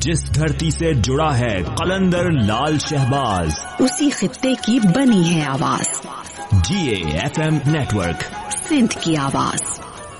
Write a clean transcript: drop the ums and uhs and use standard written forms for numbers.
जिस धरती से जुड़ा है कलंदर लाल शहबाज, उसी खित्ते की बनी है आवाज। GAFM नेटवर्क, सिंध की आवाज।